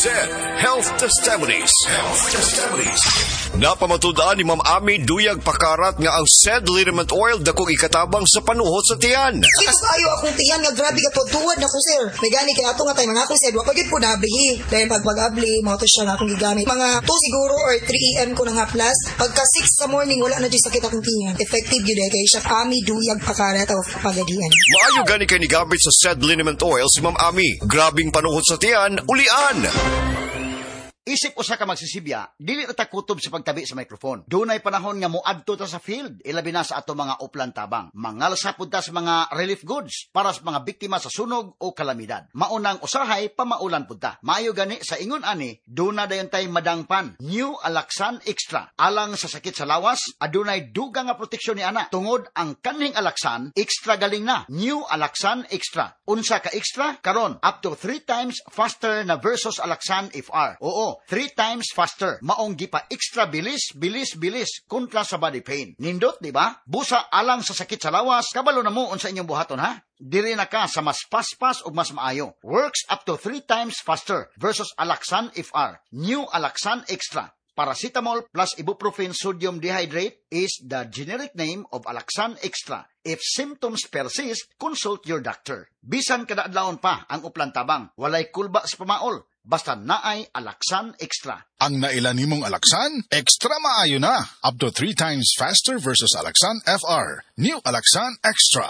SED Health Testimonies. Napamatudaan ni Ma'am Ami duyag pakarat nga ang SED liniment oil dakong ikatabang sa panuhot sa tiyan. Sige kayo akong tiyan nga grabe ka tuwad na ko sir. May gani kay ato nga tayo mga akong SED wa pagid po nabli. Dahil pag-abli mga to siya nga akong gigamit. Mga 2 siguro or 3 AM ko na nga plus. Pagka 6 sa morning wala na di sakit akong tiyan. Effective yun kay siya Ami duyag pakarat o pagadian. Maayo gani kay ni gamit sa SED liniment oil si Ma'am Ami. Grabing panuhot sa tiyan, ulian. Isip usa ka magsisibya, dili ta kutob sa pagtabi sa microphone. Dunay panahon nga moadto ta sa field, ilabi na sa ato mga uplan tabang. Mangalsa pud ta sa mga relief goods para sa mga biktima sa sunog o kalamidad. Maunang usahay pamaulan pud ta. Maayo gani sa ingon ani, duna dayon tay madangpan. New Alaxan Extra. Alang sa sakit sa lawas, adunay dugang nga proteksyon ni ana. Tungod ang kaning Alaxan, extra galing na. New Alaxan Extra. Unsa ka extra? Karon up to 3 times faster na versus Alaxan FR. Oo, 3 times faster. Maong gipa extra bilis kontra sa body pain. Nindot, di ba? Busa alang sa sakit sa lawas, kabalo na mo unsa inyong buhaton ha? Diri na ka sa mas paspas o mas maayo. Works up to 3 times faster versus Alaxan FR. New Alaxan Extra. Paracetamol plus ibuprofen sodium dehydrate is the generic name of Alaxan Extra. If symptoms persist, consult your doctor. Bisan kada adlawon pa ang uplan tabang, walay kulba sa pamaol. Basta naay Alaxan Extra. Ang nailan nimong Alaxan, extra maayo na. Up to 3 times faster versus Alaxan FR. New Alaxan Extra.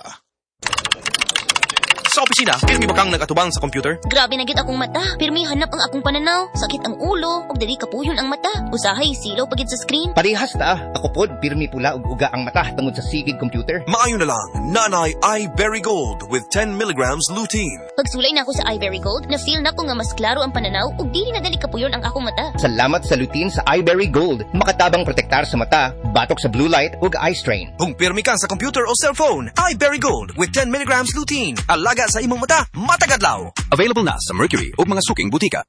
Sa opisina, pirmi ba kang nagatubang sa computer? Grabe na gid akong mata. Pirmi hanap ang akong pananaw. Sakit ang ulo, ug dali kapuyon ang mata. Usahay silaw pagid sa screen. Parehas ta. Ako pod pirmi pula ug uga ang mata tungod sa sigid computer. Maayo na lang. Nanay iBerry Gold with 10 milligrams lutein. Pagsulay na ako sa iBerry Gold, na-feel na ko nga mas klaro ang pananaw ug dili na dali kapuyon ang akong mata. Salamat sa lutein sa iBerry Gold. Makatabang protektar sa mata, batok sa blue light ug eye strain. Kung pirmi ka sa computer o cellphone, iBerry Gold with 10 milligrams lutein. Alaga sa imong mata, matagadlaw. Available na sa Mercury o mga suking butika.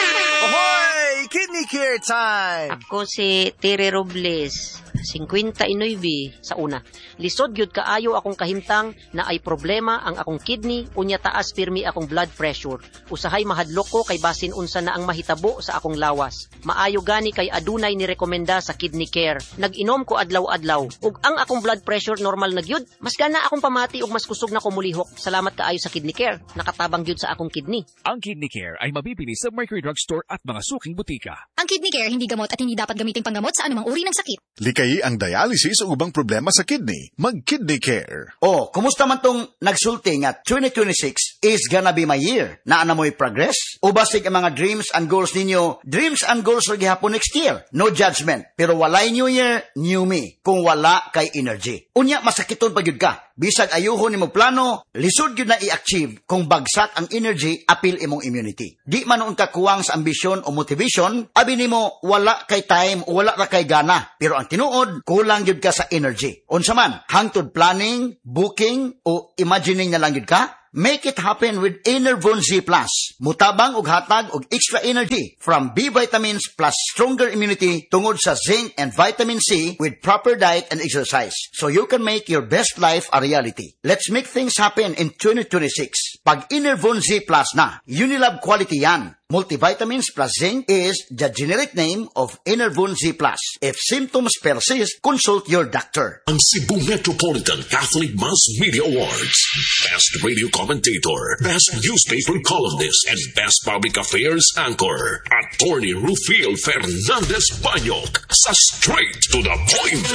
Ahoy! Kidney Care time! Ako si Tere Robles, 59 sa una. Lisod gyud kaayo akong kahimtang na ay problema ang akong kidney, unya taas pirmi akong blood pressure. Usahay mahadlok ko kay basin unsa na ang mahitabo sa akong lawas. Maayo gani kay adunay ni rekomenda sa Kidney Care. Nag-inom ko adlaw-adlaw ug ang akong blood pressure normal na gyud. Mas gana akong pamati ug mas kusog na ko mulihok. Salamat kaayo sa Kidney Care. Nakatabang gyud sa akong kidney. Ang Kidney Care ay mabibili sa Mercury Drugstore at mga suking butika. Ang Kidney Care hindi gamot at hindi dapat gamitin panggamot sa anumang uri ng sakit. Likay ang dialysis o ubang problema sa kidney. Mag-Kidney Care. Oh, kumusta man tong nagsulti nga 2026 is gonna be my year? Naana mo'y progress? O basig ang mga dreams and goals ninyo? Dreams and goals rin gihapon next year. No judgment. Pero walay new year, new me. Kung wala kay energy. Unya, masakiton pa yun ka. Bisag ayuhon nimo plano, lisod yun na i-achieve kung bagsak ang energy, apil imong immunity. Di man noon ka kuwang sa ambisyon o motivation, abi nimo wala kay time o wala ra kay gana. Pero ang tinuod, kulang yun ka sa energy. Unsa man, hangtod planning, booking, o imagining na lang yun ka, make it happen with Enervon Z+. Mutabang og hatag og extra energy from B vitamins plus stronger immunity tungod sa zinc and vitamin C with proper diet and exercise. So you can make your best life a reality. Let's make things happen in 2026. Pag Enervon Z+ na, Unilab quality yan. Multivitamins plus zinc is the generic name of Enervon Z+. If symptoms persist, consult your doctor. Ang Cebu Metropolitan Catholic Mass Media Awards. Best Radio Commentator, Best Newspaper Columnist, and Best Public Affairs Anchor. Attorney Rufil Fernandez Banyok sa Straight to the Point.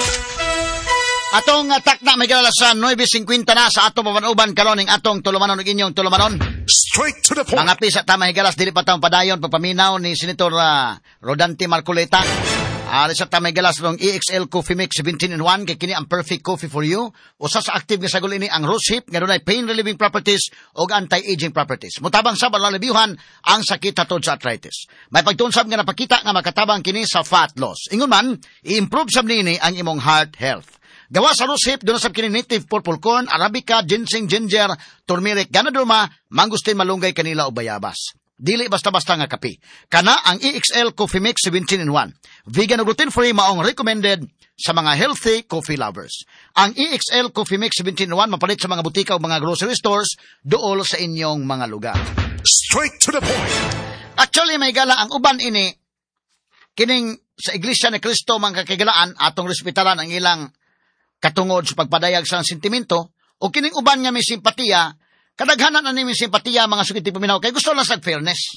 Atong atak na may galala sa 9.50 na sa atong pamanuban karoning atong tulumanon ug inyong tulumanon. Straight to the point. Mga pisa tama higalas dili pa taong padayon pagpaminaw ni Senator Rodante Marcoleta. Sa tamay galas ng EXL Coffee Mix 17-in-1 kay kini ang perfect coffee for you. Usa sa active nga sagol ini ang rose hip nga dunay pain relieving properties ug anti-aging properties. Mutabang sa balalibyuhan ang sakit hatod sa arthritis. May pagtunsab nga napakita nga makatabang kini sa fat loss. Ingon man, i-improve sab nini ang imong heart health. Gawa sa rose hip, doon sa kini native purple corn, arabica, ginseng, ginger, turmeric, ganadurma, mangustin, malunggay, kanila o bayabas. Dili basta-basta nga kape. Kana ang EXL Coffee Mix 17-in-1. Vegan o gluten-free maong recommended sa mga healthy coffee lovers. Ang EXL Coffee Mix 17-in-1 mapalit sa mga butika o mga grocery stores dool sa inyong mga lugar. Straight to the point. Actually, may gala ang uban ini, kining sa Iglesia ni Cristo mga kakigalaan, atong respetaran ang ilang katungod sa pagpadayag sa sentimento, o kining uban nga may simpatiya, kadaghanan na may simpatiya mga sugid ti paminaw, kay gusto lang sa fairness.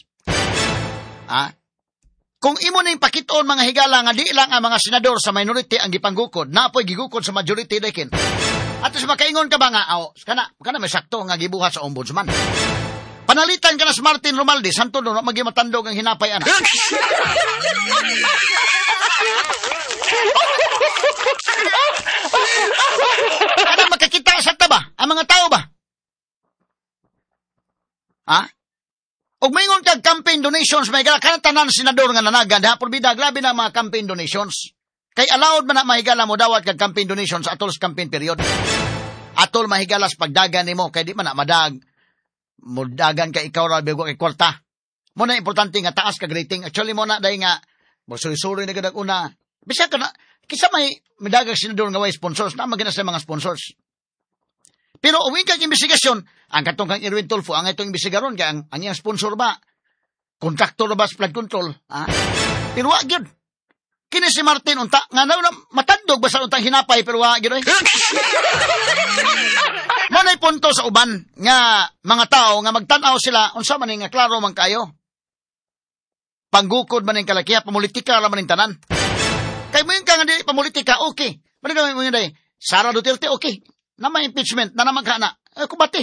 Kung imo na yung pakitoon mga higala nga di lang ang mga senador sa minority ang gipanggukod, naapoy gigukod sa majority dakin. At sa makaingon ka ba nga, kana may sakto nga gibuhat sa ombudsman. Panalitan ka na sa Martin Romualdez, santo no, magimatandog ang hinapay anak. Kada makakita sa taba, ang mga tao ba? Og maingon kag campaign donations, may gala tanan senador nga nanagad, hapon bidag labi na mga campaign donations. Kay allowed man na mahigala mo dawat kag campaign donations atol sa campaign period. Atol mahigala sa pagdagan nimo kay di man na madag mudagan ka ikaw ra bigo kay kwarta. Mo na importante nga taas kag rating. Actually mo na dai nga magsuri-suri na gadag una. Bisa ka na kisa may midagang senador nga way sponsors na magina sa mga sponsors. Pero uwing kag investigasyon, ang katong kang Erwin Tulfo, ang itong investigaron, kaya ang iyang sponsor ba, kontraktor ba sa flood control, pero wag yun. Kini si Martin, unta, nga na matandog ba sa untang hinapay, pero wag yun. Manay punto sa uban, nga mga tao, nga magtanaw sila, unsa man nga klaro man kayo. Panggukod man yung kalakiya, pamulitika ra man yung tanan. Kay mo yung ka nga di, pamulitika, okay. Manay mo yung day, Sara Duterte, okay. Na may impeachment, na namagana. Kubati.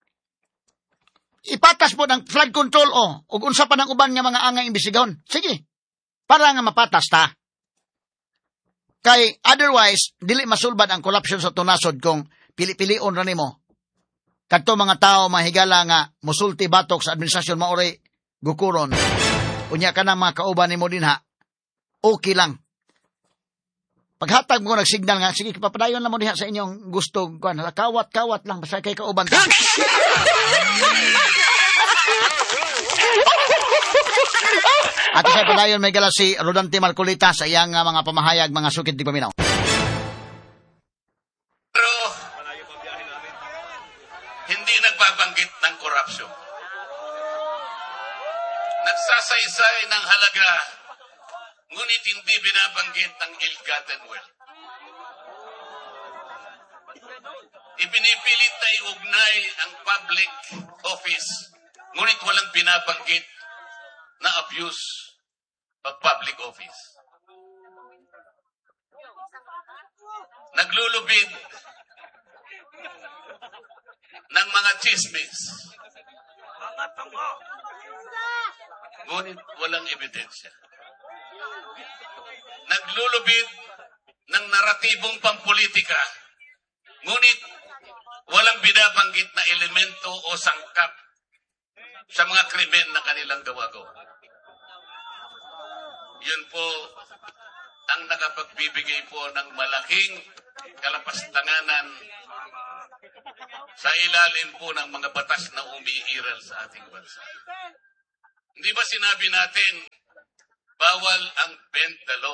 Ipatas po ng flood control, ug unsa pa ng uban nga mga angay imbestigaon. Sige, para nga mapatas ta. Kay otherwise, dili masulbad ang corruption sa tunasod kung pili-pilion ra nimo. Kadto mga tao mahigala nga musulti batok sa administrasyon maoray gukuron. Unya ka na mga kauban nimo dinha. Okay lang. Paghatag mo nagsignal nga, sige, papadayon lang mo diha sa inyong gusto. Kawat-kawat lang, basta kay kauban ka. At sa padayon may gala si Rodante Marcolita sa iyang mga pamahayag, mga sukit di paminaw. Pero, hindi nagbabanggit ng korupsyon. Nagsasaysay ng halaga, ngunit hindi binabanggit ang ill-gotten wealth. Ipinipilit na iugnay ang public office, ngunit walang binabanggit na abuse of public office. Naglulubid ng mga chismis, ngunit walang ebidensya. Naglulubid ng naratibong pampolitika, ngunit walang binabanggit na elemento o sangkap sa mga krimen na kanilang gawa-gawa. Yun po ang nakapagbibigay po ng malaking kalapastanganan sa ilalim po ng mga batas na umiiral sa ating bansa. Hindi ba sinabi natin, bawal ang bend the law?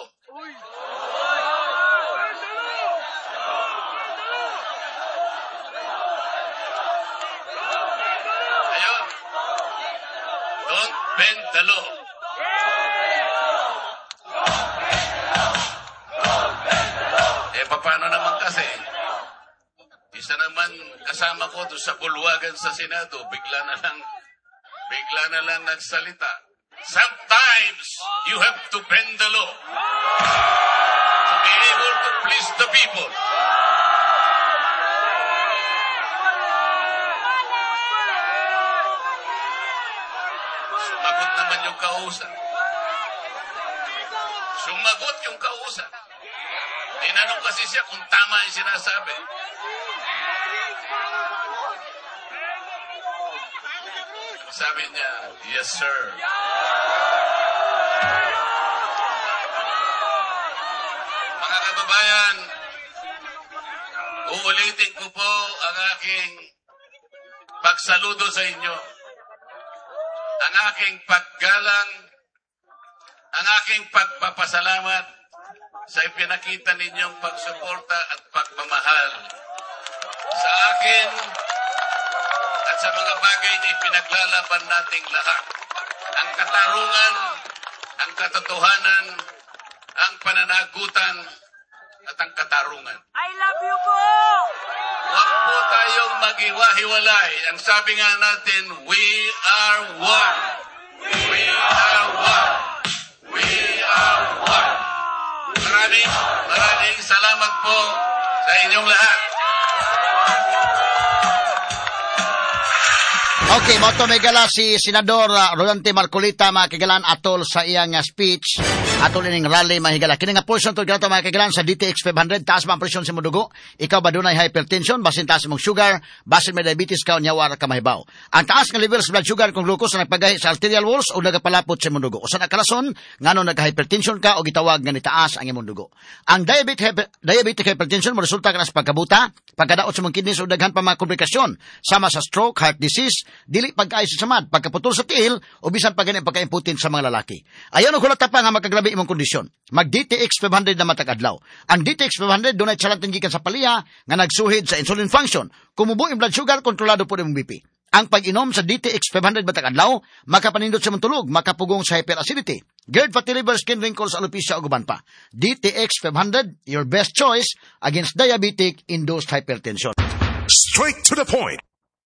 Ayun. Don't bend the law. Paano naman kasi? Isa naman kasama ko doon sa bulwagan sa Senado, bigla na lang nagsalita. Sometimes you have to bend the law to be able to please the people. Sumagot naman yung kausap. Tinanong kasi siya kung tama yung sinasabi. Sabi niya, yes sir. Mga kababayan, uulitin ko po ang aking pagsaludo sa inyo. Ang aking paggalang, ang aking pagpapasalamat sa ipinakita ninyong pagsuporta at pagmamahal sa akin at sa mga bagay na ipinaglalaban nating lahat. ang katarungan, ang katotohanan, ang pananagutan, at ang katarungan. I love you po! Huwag po tayong maghiwa-hiwalay. Ang sabi nga natin, we are one. We are one. We are one. Maraming salamat po sa inyong lahat. Okay, moto may gala si Senador Rodante Marcolita mga kagalan atol sa iyang speech atol ining rally mahigala. Kini nga portion to gato mga kagalan sa DTX 500 taas man presyon sa imong dugo. Ikaw ba dunay hypertension, basin taas imong sugar, basin may diabetes ka unya wala ka mahibaw. Ang taas nga level sa blood sugar kung glucose ang nagpagahi sa arterial walls o nagapalapot sa imong dugo. Usa na kalason ngano nagka-hypertension ka o gitawag nga nitaas ang imong dugo. Ang diabetic hypertension mo resulta kana sa pagkabuta, pagkadaot sa imong kidneys o daghan pa mga komplikasyon sama sa stroke, heart disease, dili pagkaay sa samad, pagkaputol sa tiil, o bisan pa ganyan pagkaimputin sa mga lalaki. Ayon ang hulata pa nga magkagrabe imong kondisyon. Mag DTX 500 na matag-adlaw. Ang DTX 500 dunay tsalantin gikan sa palya nga nagsuhid sa insulin function. Kumubo ang blood sugar, kontrolado po imong BP. Ang pag-inom sa DTX 500 matag-adlaw, makapanindot sa tulog, makapugong sa hyperacidity, GERD, fatty liver, skin wrinkles, alopecia, o guban pa. DTX 500, your best choice against diabetic-induced hypertension. Straight to the point.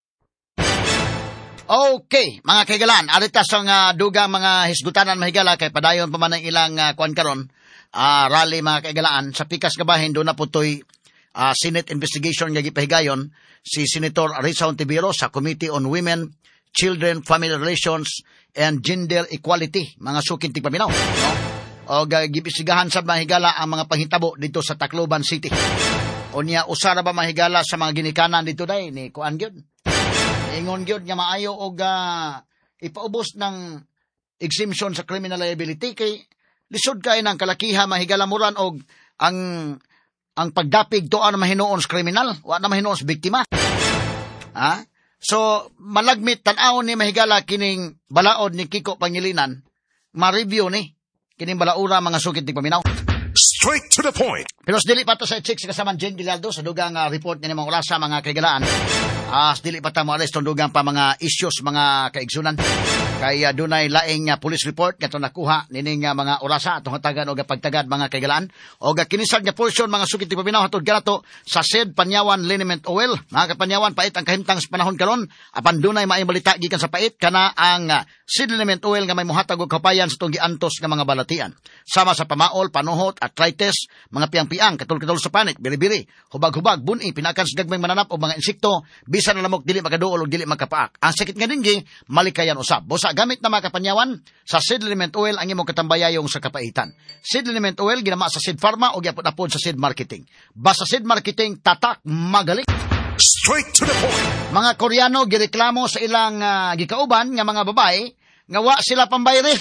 Okay, mga kaigalan, arita sa dugang mga hisgutanan mahigala kay padayon pa man ang ilang kuan karon, rally mga kaigalaan sa pikas kabahin do na putoy Senate investigation nga gipahigayon si Senator Risa Hontiveros sa Committee on Women, Children, Family Relations and Gender Equality, mga sukin tigpaminaw, no? O gibisigahan sa mahigala ang mga panghitabo dito sa Tacloban City. Unya usara ba mahigala sa mga ginikanan dito day ni kuan gyud. Ingon gyud nga maayo og ipaubos ng exemption sa criminal liability kay lisod kay ng kalakiha mahigalamuran og ang pagdapig tuan mahinuon sa kriminal, wa na mahinuon sa biktima. Ha? So malagmit tan-aw ni mahigala kining balaod ni Kiko Pangilinan, ma-review ni kining balaura mga sukit ni paminaw. Straight to the point. Pero dili pa to sa chicks kasama Jen Gilaldo sa dugang report ni mga orasa mga kaigalaan. Dili pa ta mo alis tong dugang pa mga issues mga kaigsunan. Kaya dunay laing police report kato nakuha nining mga orasa atong hatagan og pagtagad mga kaigalaan. Og kinisad nga portion mga sukit ni paminaw hatod ganato sa SED Panyawan Liniment Oil. Mga kapanyawan pait ang kahimtang sa panahon karon apan dunay maayong balita gikan sa pait kana ang SED Liniment Oil nga may mohatag og kapayan sa tong giantos nga mga balatian. Sama sa pamaol, panuhot, arthritis, mga piang-piang, katul-katul sa panik, biri-biri, hubag-hubag, buni, pinakan sa gagmay mananap o mga insekto, bisan na lamok dili makaduol o dili makapaak. Ang sakit nga dingi, malikayan usab. Busa gamit na mga kapanyawan, sa SED Liniment Oil ang imong katambayayong sa kapaitan. SED Liniment Oil ginama sa SED Pharma o gyapon-apod sa SED Marketing. Basta SED Marketing, tatak, magaling. Straight to the point. Mga Koreano gireklamo sa ilang gikauban nga mga babae nga wa sila pambayre.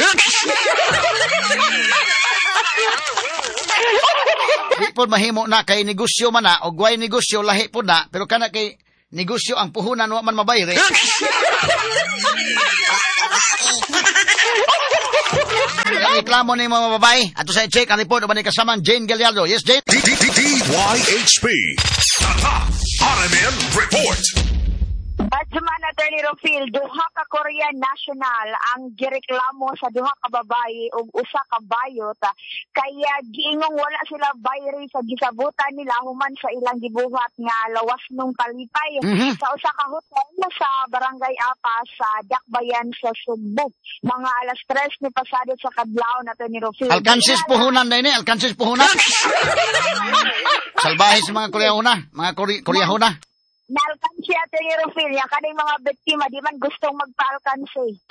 Di po mahimo na kay negosyo man na o guay negosyo lahi po na pero kana kay negosyo ang puhunan wa man mabayre. Ang reklamo ni mga babae ato sa check ang report uban ni kasamang Jane Gallardo. Yes, Jane. DYHP RMN Report. Atman Attorney Rufil, duha ka Korean national ang gireklamo sa duha ka babae ug usa ka bayot kaya giingong wala sila bayre sa gisabutan nila human sa ilang gibuhat nga lawas nung kalipay sa usa ka hotel sa Barangay Apa sa Dakbayan sa Subo. Mga alas 3 ni pasado sa kadlaw na Attorney Rufil. Alkansis puhunan na ini, alkansis puhunan. Salbahe sa mga Koreahuna, mga Koreahuna. Naalkansi Attorney Rufil, yung kaning mga biktima, di man gustong magpa-alkansi.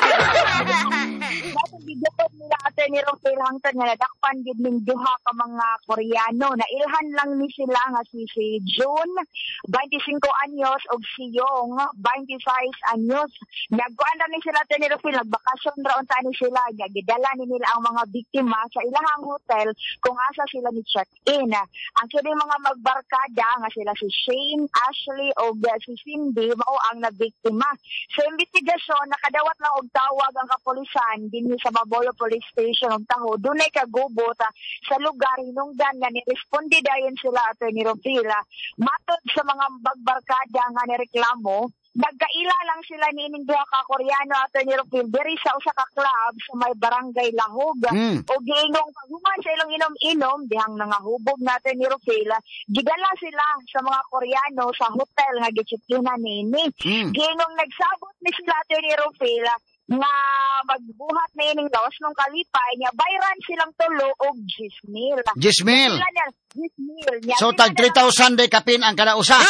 Natubigatan nila Attorney Rufil hangtod nga nadakpan gid ning duha ka mga Koreano. Nailhan lang ni sila nga si June, 25 anyos, og si Yong, 26 anyos. Nagkuan ra ni sila Attorney Rufil, nagbakasyon ra unta ni sila. Gidala ni nila ang mga biktima sa ilahang hotel kung asa sila ni check-in. Ang kining mga magbarkada nga sila si Shane, Ashley, o si Cindy mao ang nabiktima. Sa investigasyon nakadawat lang og tawag ang kapulisan dinhi sa Baboyo Police Station of Taho, dunay kagubot sa lugar hinungdan nga niresponde dayon sila Attorney Rufil. Matod sa mga bagbarkada nga nireklamo, nagkaila lang sila niining duha ka Koreano Attorney Rufil diri sa usa ka club sa may barangay Lahog. O giingong paghuman sa ilong inom-inom dihang nangahubog na Attorney Rufil, gidala sila sa mga Koreano sa hotel nga gitsipina nini. Giingong nagsabot ni sila Attorney Rufil nga magbuhat na ining lawas nung kalipay niya, bayran silang tulo og 10,000. 10,000? 10,000. So, tag 3,000 day kapin ang kada usa.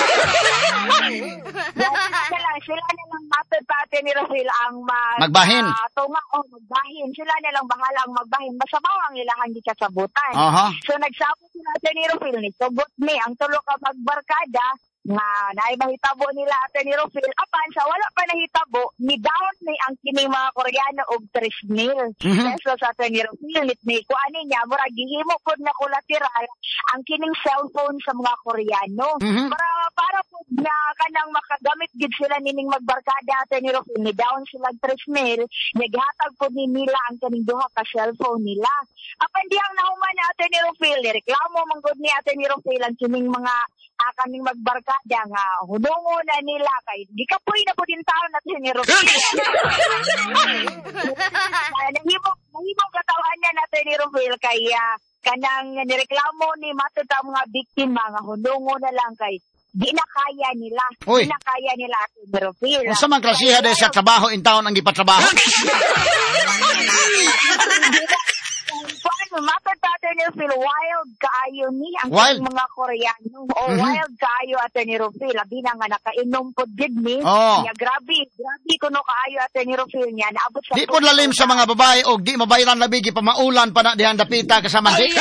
Sila na lang matod pa ni Rufil ang magbahin. Magbahin. Sila na lang bahala ang magbahin. Masabaw ang ilahan di kasabutan. So, nagsabot sila ni Rufil ni Subot ni ang tulo ka magbarkada nga naimahitabo nila Attorney Rufil. Apan sa wala pa nahitabo, ni down ni ang kining mga Koreano og 3,000 pesos sa Attorney Rufil. Ni kuanin niya, mura gihimo pod na collateral ang kining cellphone sa mga Koreano. Para po na kanang makagamit gid sila nining magbarkada Attorney Rufil, ni down sila 3,000, naghatag po ni nila ang kaning duha ka cellphone nila. Apan dihang nahuman na Attorney Rufil, reklamo manggod ni Attorney Rufil ang kining mga kaming magbarkada nga hunungo na nila kay gikapoy na po din taon natin ni Rufil. Nahimong katawan niya natin ni Rufil kaya kanang nireklamo ni matuta mga biktima nga hunungo na lang kay di na kaya nila. Di na kaya nila atin ni Rufil. Kung sa mga klasiha dahil sa trabaho in taon ang gipatrabaho? Matod pa Attorney Rufil, wild kaayo ni ang mga Koreano. Wild kaayo Attorney Rufil. Labi na nga nakainom po did ni. Grabe kuno kaayo Attorney Rufil niya. Naabot sa di po lalim sa mga babae o di mabayran labigi pamaulan pa na dihan dapita kasama di.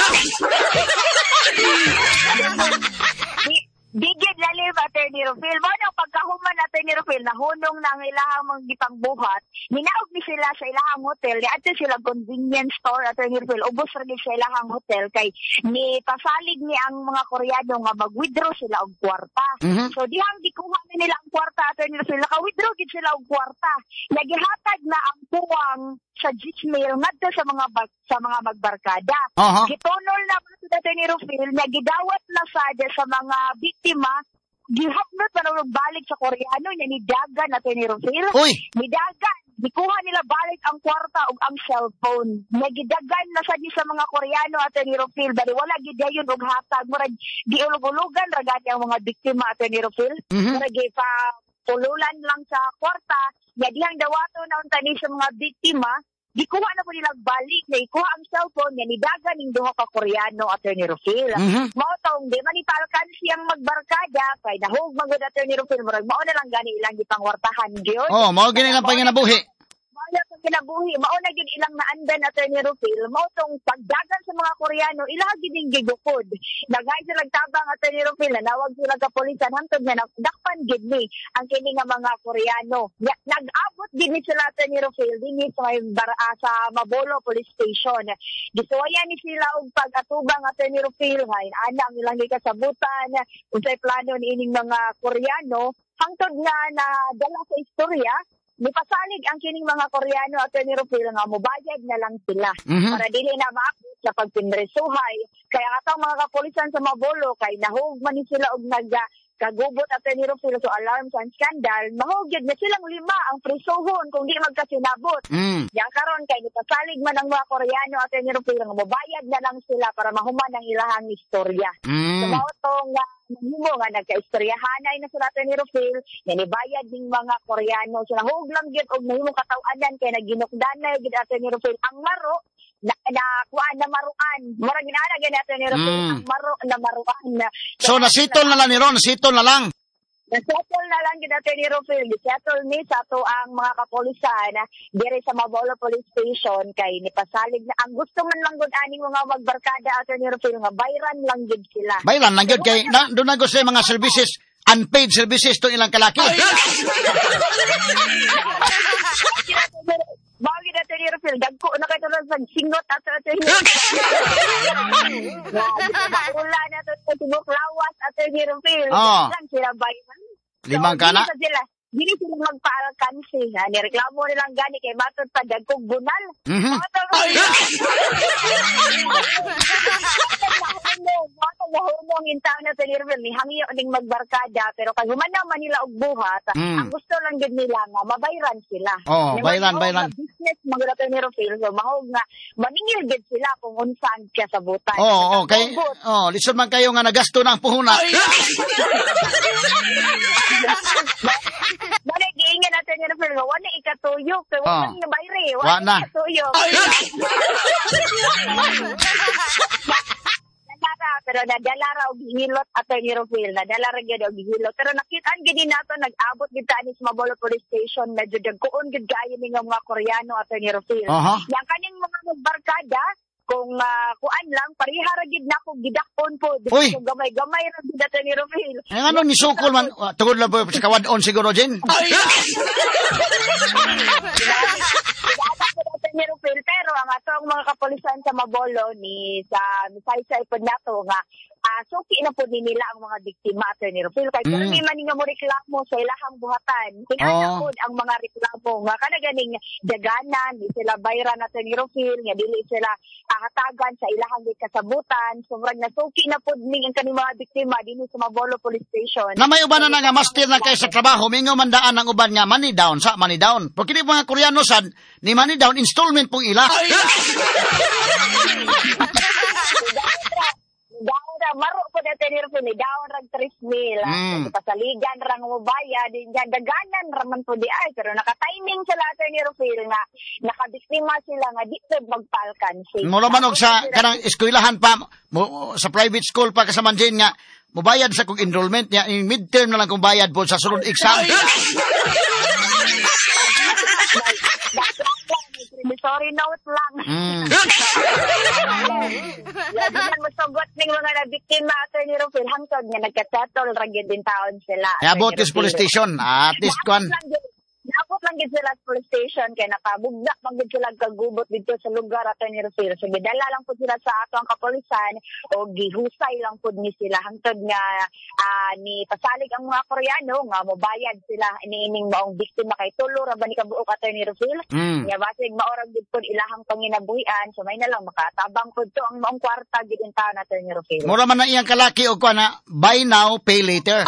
Bigid lalim Attorney Rufil. Mano pagkahuman Attorney Rufil nahunong na ang ilahang mga gipangbuhat. Minaog ni sila sa ilahang hotel. Di ato sila convenience store Attorney Rufil. Ubos rin sa ilahang hotel kay ni pasalig ni ang mga Koreano nga mag-withdraw sila og kwarta. So dihang gikuha nila ang kwarta Attorney Rufil, naka-withdraw gid sila og kwarta. Nagihatag na ang puwang sa 10,000 ngadto sa mga magbarkada. Gitonol na po Attorney Rufil, nagidawat na sa mga biktima, gihapnot pa nung balik sa Koreano niya ni Dagan Attorney Rufil. Ni Dagan, gikuha nila balik ang kwarta ug ang cellphone. Nagidagan na sa mga Koreano Attorney Rufil, bali wala gidayon og hatag, murag giulog-ulugan ra gani ang mga biktima Attorney Rufil. Murag pa tululan lang sa kwarta, dihang dawato na unta ni sa mga biktima. Gikuha na po nilang balik na ikuha ang cellphone niya ni Dagan ng duha ka Koreano Attorney Rufil. Mautong di manipalkan siyang magbarkada kay nahug magud Attorney Rufil murag mao na lang gani ilang gipangwartahan gyud. Mao gani lang panginabuhi. Mao na gyud ilang naandan Attorney Rufil. Mautong pagdagan sa mga Koreano ilang gid gigukod. Daghay sila tabang Attorney Rufil na nawag sila ka polisan hangtod nga dakpan gid ni ang kini nga mga Koreano. Nag-abot gid ni sila Attorney Rufil dinhi sa Mabolo Police Station. Gisuwayan ni sila og pag-atubang Attorney Rufil hay ana ang ilang gikasabutan unsay plano ni ining mga Koreano hangtod nga na dala sa istorya. Nipasalig ang kining mga Koreano Attorney Rufil nga mobayad na lang sila para dili na maabot sa pagpinresuhay. Kaya atong mga kapulisan sa Mabolo kay nahugman ni sila og kagubot Attorney Rufil so alarm sa scandal, mahugyod na silang 5 ang prisuhon kung di magkasinabot. Yang karon kay nipasalig man ang mga Koreano Attorney Rufil nga mobayad na lang sila para mahuman ang ilahang istorya. So mautong nahimo nga nagkaistoryahanay na sila Attorney Rufil, nibayad ning mga Koreano. So nahug lang gyud og nahimo kataw-anan kay naginukdanay gyud Attorney Rufil ang maro na kuan na maruan. Murag ginana gyud Attorney Rufil ang maro na maruan. So nasitol na lang ni Ron, nasitol na lang. Nasettle na lang kita Attorney Rufil. Nasettle ni sa to ang mga kapulisan diri sa Mabolo Police Station kay nipasalig na ang gusto man lang gud aning mga magbarkada Attorney Rufil nga bayran lang gid sila. Bayran lang gid kay doon na gusto mga services, unpaid services to ilang kalaki. Bagi na Attorney Rufil, dagko na kayo sa singot at Attorney Rufil. Wala na ito sa tibok lawas Attorney Rufil. Lang sila bayan. 5 ka na? Dili sila magpa-alkansi. Nireklamo nilang gani kay matod pa dagkog bunal. Matod Nahulong yung taon na sa Lirville, ni hangyo ding magbarkada, pero kay humanaw man nila og buhat, ang gusto lang gid nila nga mabayran sila. Oh, bayran. Business magula sa Lirville, so mahog nga maningil gid sila kung unsan siya sa butan. Okay. Lisod man kayo nga nagasto ng puhunan. Balik giingin natin yung Lirville, wala ikatuyo, kaya wala na bayre, wala ikatuyo. Pero nadala raw gihilot ato ni Rufil, nadala ra gyud og gihilot. Pero nakitaan gid nato nag-abot gid ta ni sa Mabolo Police Station, medyo dagkuon gid kaayo ning mga Koreano ato ni Rufil. Yang kaning mga barkada kung kuan lang pariha ra gid nako gidakon po dito gamay-gamay ra gid ato ni Rufil. Ano ni sukol man tungod lang po sa kawadon siguro Jen. Pero ang atong mga kapulisan sa Mabolo ni sa Misaysay pod nato nga suki na po nila ang mga biktima ato ni Rufil kay kung may man nga mo reklamo sa ilahang buhatan tingala pod ang mga reklamo nga kana ganing daganan di sila bayran ato ni Rufil nga dili sila hatagan sa ilahang kasabutan sobrang nasuki na pod ning ang kaning mga biktima dinhi sa Mabolo Police Station na may uban na nga master na kay sa trabaho mingo mandaan ang uban nga money down porque di mga Koreano sad ni money down installment pong ila. Daon ra maro po dati ni Rufil daon rag 3,000 pasaligan ra nga mobaya din daganan ra man po di ay pero naka-timing sila sa ni Rufil nga nakabiktima sila nga dito magpalkan si mura man og sa kanang eskwelahan pa sa private school pa kasaman din nga mobayad sa kung enrollment niya in midterm na lang kung bayad po sa sunod exam. Sorry note lang. Labi na masagot ng mga nabiktima ato ni Rufil hangtod nga nagka-settle ra gyud din taon sila. Abot is police station at least kwan. Abot lang gid sila sa police station kay nakabugdak man gid sila kagubot dito sa lugar ato ni Rufil. So gidala lang pud sila sa ato ang kapulisan o gihusay lang pud ni sila hangtod nga ni pasalig ang mga Koreano nga mobayad sila iniining maong biktima kay tulo ra ba ni kabuok ato ni Rufil. Nga basig maorag gid pud ilahang panginabuhian so may na lang makatabang pud to ang maong kwarta gid in taon ato ni Rufil. Mura man na iyang kalaki og kwan na buy now pay later.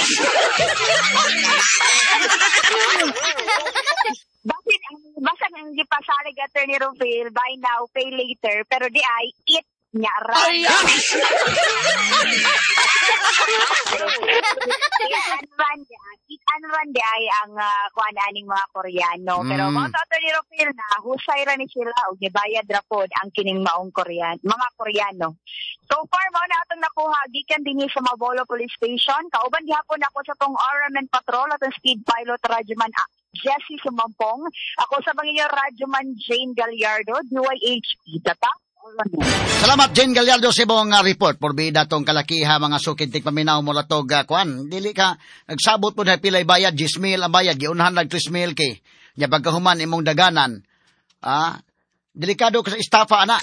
Basta ang gipasalig ato ni Rufil, buy now, pay later, pero di ay eat niya ra. Itan di ay ang kuan aning mga Koreano. Pero mga ato ni Rufil na husay ra ni sila og gibayad ra pod ang kining maong Korean, mga Koreano. So far mo na atong nakuha gikan dinhi sa Mabolo Police Station. Kauban gihapon ako sa tong RMN Patrol at ang Speed Pilot Radyoman Jessie Sumampong. Ako sa bangin Radyoman Jane Gallardo, DYHP. Tata? Salamat Jane Gallardo sa ibong report. Porbida tong kalakiha mga sukintik paminaw mo latog kwan. Dili ka nagsabot po na pilay bayad 10,000 ang bayad giunahan lang 3,000 kay. Nya pagkahuman imong daganan. Delikado ka sa estafa ana.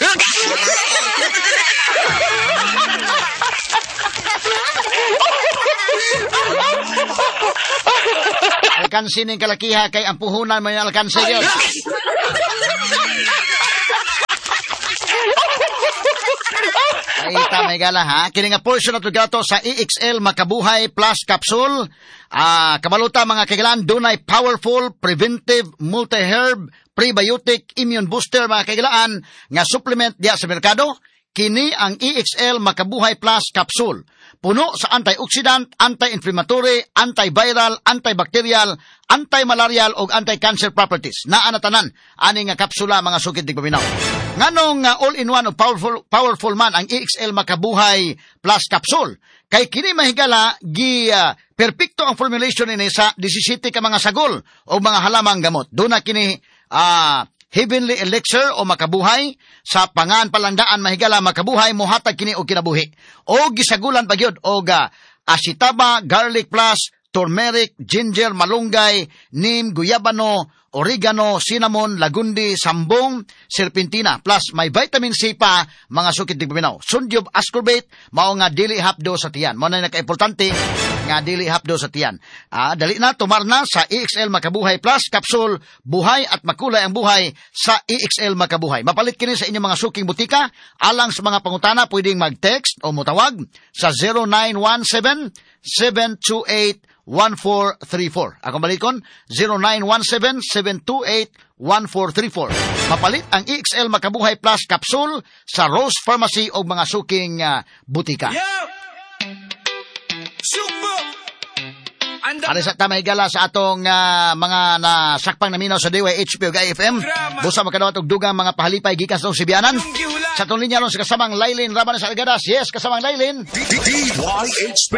Alkansi ning kalakiha kay ang puhunan may alkansi yun. Ita may gala ha. Kini nga portion of gato sa EXL Makabuhay Plus Capsule. Kabaluta mga kailan dunay powerful preventive multi-herb prebiotic immune booster mga kailan nga supplement diya sa merkado. Kini ang EXL Makabuhay Plus Capsule. Puno sa antioxidant, anti-inflammatory, antiviral, antibacterial, anti-malarial o anti-cancer properties. Naanatanan ani nga kapsula mga sukid tigpaminaw. Nganong all-in-one o powerful man ang EXL Makabuhay Plus Capsule. Kay kini mahigala perpekto ang formulation ini sa 17 ka mga sagol o mga halamang gamot. Duna kini Heavenly Elixir o Makabuhay sa pangan palandaan mahigala makabuhay mohatag kini og kinabuhi. O gisagulan pagyud og asitaba, garlic plus, turmeric, ginger, malunggay, neem, guyabano, oregano, cinnamon, lagundi, sambong, serpentina plus may vitamin C pa mga sukid tigpaminaw. Sundyob ascorbate mao nga dili hapdo sa tiyan. Mao na naka-importante nga dili hapdo sa tiyan. Dali na, tumar na sa EXL Makabuhay Plus Capsule, buhay at makulay ang buhay sa EXL Makabuhay. Mapalit kini sa inyong mga suking butika. Alang sa mga pangutana, pwedeng mag-text o mutawag sa 0917-728-1434. Ako balikon, 0917-728-1434. Mapalit ang EXL Makabuhay Plus Capsule sa Rose Pharmacy o mga suking butika. Ano sa tamay gala sa atong mga nasakpang naminaw sa DYHP ug IFM. Busa makadawat og dugang mga pahalipay gikan sa Sibianan. Sa atong linya ron sa kasamang Lailin Rabanes Algadas. Yes, kasamang Lailin. DYHP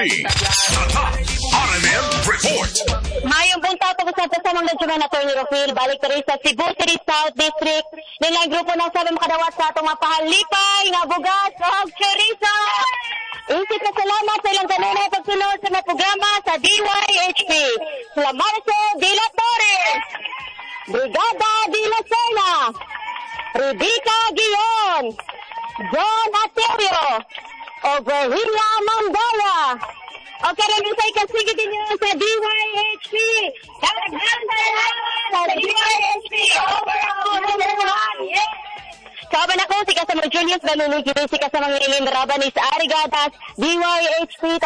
RML Report. Mayong punta po sa kasamang Legiman Attorney Rufil. Balik rin sa Cebu City South District. Nilang grupo ng sabi makadawat sa atong mga pahalipay nga bugas o chorizo. Isip na salamat sa ilang kanina pagsunod sa mga programa sa DYHP. Sila Marcel De La Torres, Brigada De La Sena, Rudica Guion, John Aterio, o Virginia Mandala. O karami sa ikasigi din nyo sa DYHP. Daghang salamat sa DYHP. Kaban ako si Kasamang Julius Balunigiri, si Kasamang Ilin Rabanis Arigatas, DYHP.